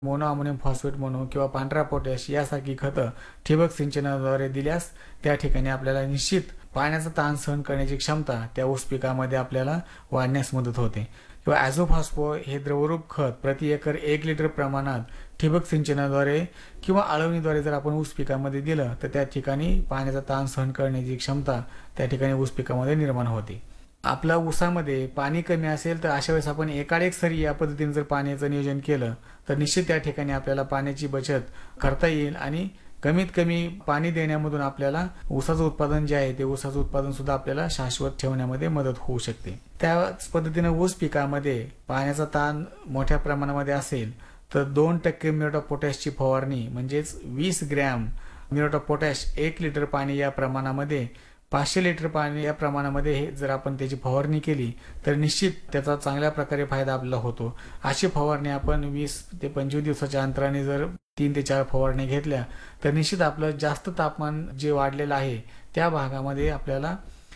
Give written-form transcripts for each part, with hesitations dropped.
Mono ammonium phosphate म्हणू किंवा पांढरा पोटॅश यासारखी खतं ठिबक सिंचनाद्वारे दिल्यास त्या ठिकाणी आपल्याला निश्चित पाण्याचा ताण सहन करण्याची क्षमता त्या ऊस पिकामध्ये आपल्याला वाढण्यास मदत होते. किंवा ॲझोफॉस्फो हे द्रवरूप खत प्रति एकर 1 लिटर प्रमाणात ठिबक सिंचनाद्वारे किंवा आळवणीद्वारे जर आपण ऊस पिकामध्ये दिलं तर त्या ठिकाणी पाण्याचा ताण सहन करण्याची क्षमता त्या ठिकाणी ऊस पिकामध्ये निर्माण होते. आपल्या ऊसामध्ये पाणी कमी असेल तर अशा वेळेस आपण एकाडेक सरी या पद्धतीने जर पाण्याचं नियोजन केलं तर निश्चित त्या ठिकाणी आपल्याला पाण्याची बचत करता येईल आणि कमीत कमी पाणी देण्यामधून आपल्याला ऊसाचं उत्पादन जे आहे ते ऊसाचं उत्पादन सुद्धा आपल्याला शाश्वत ठेवण्यामध्ये मदत होऊ शकते. त्याच पद्धतीने ऊस पिकामध्ये पाण्याचा ताण मोठ्या प्रमाणामध्ये असेल तर 2% म्युरेट ऑफ पोटॅशची फवारणी म्हणजेच 20 gram muriate of potash 1 litre पाणी या प्रमाणामध्ये 500 लिटर पाणी या प्रमाणामध्ये जर आपण त्याची फवारणी केली तर निश्चित त्याचा चांगल्या प्रकारे फायदा आपल्याला होतो. अशी फवारणी आपण 20 ते 25 दिवसाच्या अंतराने जर 3 ते 4 फवारणी घेतल्या तर निश्चित आपलं जास्त तापमान जे वाढलेलं आहे त्या भागामध्ये आपल्याला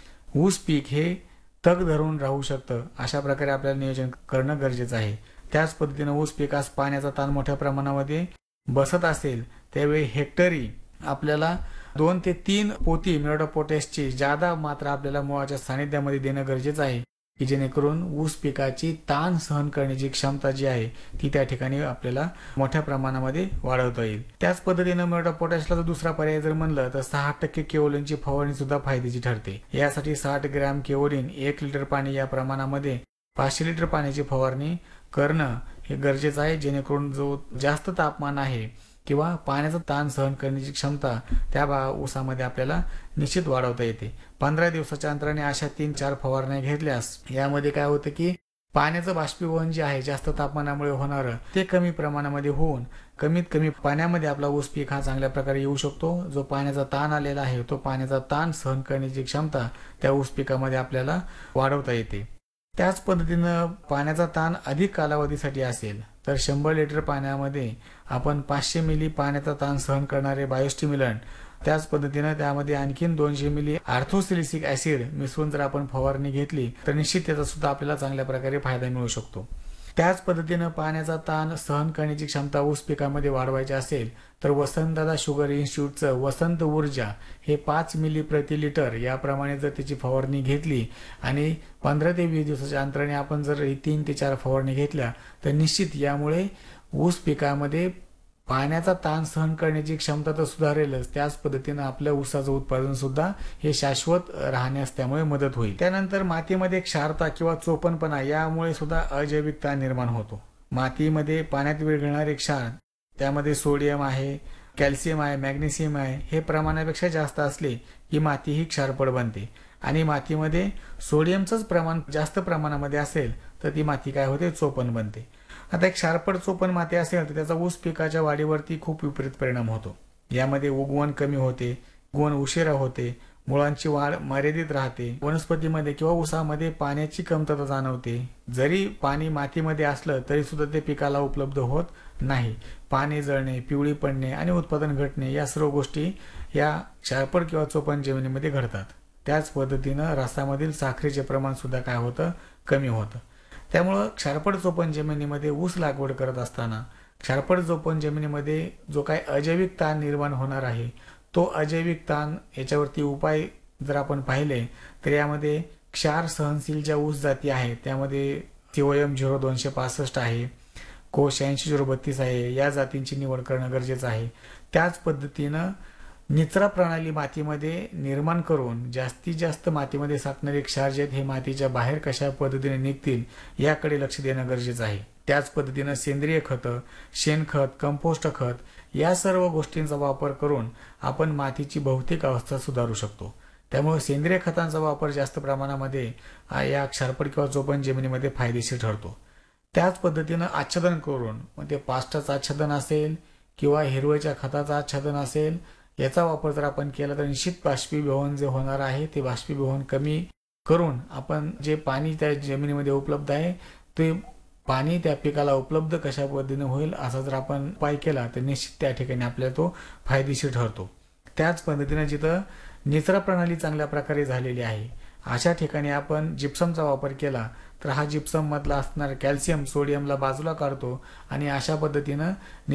ऊस पीक हे तग धरून राहू शकतं. अशा प्रकारे आपल्याला नियोजन करणं गरजेचं आहे. त्याच पद्धतीनं ऊस पिकास पाण्याचा ताण मोठ्या प्रमाणामध्ये बसत असेल त्यावेळी हेक्टरी आपल्याला 2 ते 3 पोती म्युरेट ऑफ पोटॅशची जादा मात्रा आपल्याला मुळाच्या सानिध्यामध्ये देणं गरजेचं आहे की जेणेकरून ऊस पिकाची ताण सहन करण्याची क्षमता जी आहे ती त्या ठिकाणी आपल्याला मोठ्या प्रमाणामध्ये वाढवता येईल. त्याच पद्धतीनं म्युरेट ऑफ पोटॅशला दुसरा पर्याय जर म्हणलं तर 6% केओलिनची फवारणी सुद्धा फायद्याची ठरते. यासाठी 60 ग्रॅम केओलिन 1 लिटर पाणी या प्रमाणामध्ये 500 लिटर पाण्याची फवारणी करणं हे गरजेचं आहे जेणेकरून जो जास्त तापमान आहे किंवा पाण्याचा ताण सहन करण्याची क्षमता त्या ऊसामध्ये आपल्याला निश्चित वाढवता येते. 15 दिवसाच्या अंतराने अशा 3-4 फवारण्या घेतल्यास यामध्ये काय होतं की पाण्याचं बाष्पीभवन जे आहे जास्त तापमानामुळे होणारं ते कमी प्रमाणामध्ये होऊन कमीत कमी पाण्यामध्ये आपला ऊस पीक हा चांगल्या प्रकारे येऊ शकतो. जो पाण्याचा ताण आलेला आहे तो पाण्याचा ताण सहन करण्याची क्षमता त्या ऊस पिकामध्ये आपल्याला वाढवता येते. त्याच पद्धतीनं पाण्याचा ताण अधिक कालावधीसाठी असेल तर 100 लिटर पाण्यामध्ये आपण 500 मिली पाण्याचा ताण सहन करणारे बायोस्टिम्युलंट त्याच पद्धतीनं त्यामध्ये आणखीन 200 मिली आर्थोसिलिसिक ऍसिड मिसळून जर आपण फवारणी घेतली तर निश्चित त्याचा सुद्धा आपल्याला चांगल्या प्रकारे फायदा मिळू शकतो. त्याच पद्धतीनं पाण्याचा ताण सहन करण्याची क्षमता ऊस पिकामध्ये वाढवायची असेल तर वसंतदादा शुगर इन्स्टिट्यूटचं वसंत ऊर्जा हे 5 मिली प्रति लिटर याप्रमाणे जर त्याची फवारणी घेतली आणि 15 ते 20 दिवसाच्या अंतराने आपण जर 3 ते 4 फवारणी घेतल्या तर निश्चित यामुळे ऊस पिकामध्ये पाण्याचा ताण सहन करण्याची क्षमता तर सुधारेलच त्याच पद्धतीनं आपल्या ऊसाचं उत्पादन सुद्धा हे शाश्वत राहण्यास त्यामुळे मदत होईल. त्यानंतर मातीमध्ये क्षारता किंवा चोपणपणा यामुळे सुद्धा अजैविकता निर्माण होतो. मातीमध्ये पाण्यात विरघळणारे क्षार त्यामध्ये सोडियम आहे, कॅल्शियम आहे, मॅग्नेशियम आहे हे प्रमाणापेक्षा जास्त असले की माती ही क्षारपड बनते आणि मातीमध्ये सोडियमचंच प्रमाण जास्त प्रमाणामध्ये असेल तर ती माती काय होते चोपण बनते. आता एक क्षारपड चोपण माती असेल तर त्याचा ऊस पिकाच्या वाढीवरती खूप विपरीत परिणाम होतो. यामध्ये उगवण कमी होते, उगवण उशिरा होते, मुळांची वाढ मर्यादित राहते, वनस्पतीमध्ये किंवा ऊसामध्ये पाण्याची कमतरता जाणवते. जरी पाणी मातीमध्ये असलं तरी सुद्धा ते पिकाला उपलब्ध होत नाही. पाणी जळणे, पिवळी पडणे आणि उत्पादन घटणे या सर्व गोष्टी या क्षारपड किंवा चोपण जमिनीमध्ये घडतात. त्याच पद्धतीनं रसामधील साखरेचे प्रमाण सुद्धा काय होतं कमी होतं. त्यामुळं क्षारपड चोपण जमिनीमध्ये ऊस लागवड करत असताना क्षारपड चोपण जमिनीमध्ये जो काही अजैविक ताण निर्माण होणार आहे तो अजैविक ताण याच्यावरती उपाय जर आपण पाहिले तर यामध्ये क्षार सहनशील ज्या ऊस जाती आहेत त्यामध्ये COM 0265 आहे, कोश 80 आहे या जातींची निवड करणं गरजेचं आहे. त्याच पद्धतीनं निचरा प्रणाली मातीमध्ये निर्माण करून जास्तीत जास्त मातीमध्ये साठणारे क्षार जे आहेत हे मातीच्या बाहेर कशा पद्धतीने निघतील याकडे लक्ष देणं गरजेचं आहे. त्याच पद्धतीनं सेंद्रिय खतं, शेणखत, कंपोस्ट खत या सर्व गोष्टींचा वापर करून आपण मातीची भौतिक अवस्था सुधारू शकतो. त्यामुळे सेंद्रिय खतांचा वापर जास्त प्रमाणामध्ये या क्षारपड किंवा चोपण जमिनीमध्ये फायदेशीर ठरतो. त्याच पद्धतीनं आच्छादन करून मग ते पास्टाचं आच्छादन असेल किंवा हिरवळीच्या खताचं आच्छादन असेल याचा वापर जर आपण केला तर निश्चित बाष्पीभवन जे होणार आहे ते बाष्पीभवन कमी करून आपण जे पाणी त्या जमिनीमध्ये उपलब्ध आहे ते पाणी त्या पिकाला उपलब्ध कशा पद्धतीने होईल असा जर आपण उपाय केला तर निश्चित त्या ठिकाणी आपल्याला तो फायदेशीर ठरतो. त्याच पद्धतीने जिथं निचरा प्रणाली चांगल्या प्रकारे झालेली आहे अशा ठिकाणी आपण जिप्समचा वापर केला तर हा जिप्सम मधला असणारा कॅल्शियम सोडियमला बाजूला काढतो आणि अशा पद्धतीनं